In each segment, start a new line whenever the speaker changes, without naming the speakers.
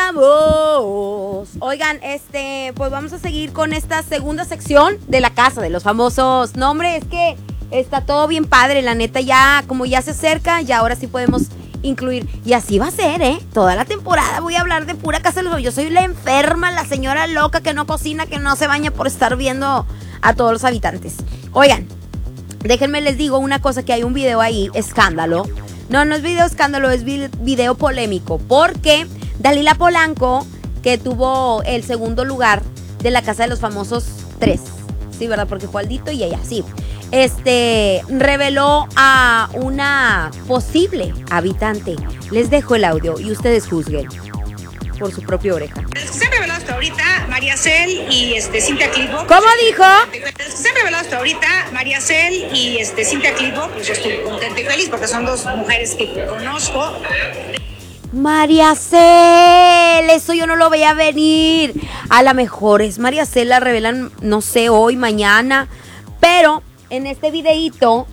regresamos. Oigan, pues vamos a seguir con esta segunda sección de la casa de los famosos. No, hombre, es que está todo bien padre, la neta, ya como ya se acerca, ya ahora sí podemos incluir. Y así va a ser, toda la temporada voy a hablar de pura casa de los famosos. Yo soy la enferma, la señora loca que no cocina, que no se baña por estar viendo a todos los habitantes. Oigan, déjenme les digo una cosa, que hay un video ahí, escándalo. No es video escándalo, es video polémico. Porque Dalila Polanco, que tuvo el segundo lugar de la Casa de los Famosos 3. Sí, ¿verdad? Porque fue Aldito y ella, sí. Reveló a una posible habitante. Les dejo el audio y ustedes juzguen por su propia oreja.
Se han revelado hasta ahorita María Cel y Cintia Clitbo.
¿Cómo dijo?
Se han revelado hasta ahorita María Cel y Cintia Clitbo. Pues yo estoy contenta y feliz porque son dos mujeres que conozco.
María Cel, eso yo no lo veía venir. A lo mejor es María Cel, la revelan, no sé, hoy, mañana. Pero en este videíto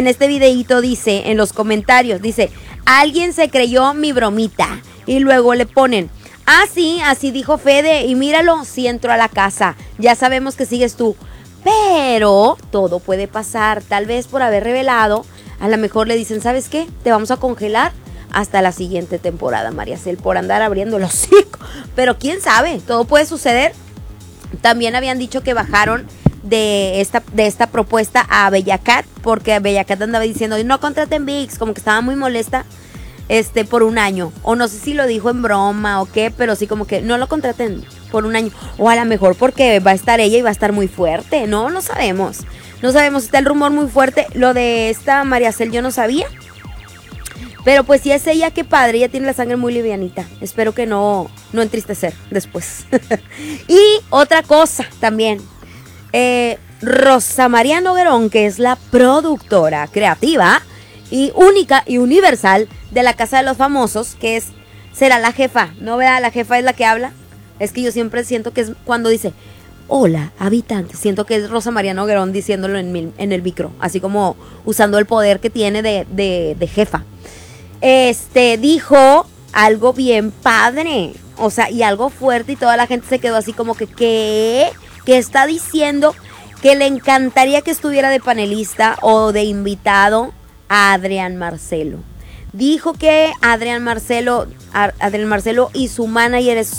dice, en los comentarios, dice, alguien se creyó mi bromita. Y luego le ponen, sí, así dijo Fede, y míralo, sí entró a la casa. Ya sabemos que sigues tú. Pero todo puede pasar, tal vez por haber revelado, a lo mejor le dicen, ¿sabes qué? Te vamos a congelar hasta la siguiente temporada, María Cel, por andar abriendo los hocico. Pero quién sabe, todo puede suceder. También habían dicho que bajaron de esta propuesta a Bella Cat, porque Bella Cat andaba diciendo, no contraten VIX, como que estaba muy molesta por un año, o no sé si lo dijo en broma o qué, pero sí como que no lo contraten por un año, o a lo mejor porque va a estar ella y va a estar muy fuerte, no sabemos, está el rumor muy fuerte. Lo de esta María Cel yo no sabía, pero pues si es ella, qué padre, ella tiene la sangre muy livianita, espero que no entristecer después. Y otra cosa también, Rosa María Noguerón, que es la productora creativa y única y universal de la Casa de los Famosos, que será la jefa, ¿no? Vea, la jefa es la que habla. Es que yo siempre siento que es cuando dice, hola, habitante, siento que es Rosa María Noguerón diciéndolo en el micro, así como usando el poder que tiene de jefa. Dijo algo bien padre, o sea, y algo fuerte, y toda la gente se quedó así como que, ¿qué? Que está diciendo que le encantaría que estuviera de panelista o de invitado a Adrián Marcelo. Dijo que Adrián Marcelo y su manager es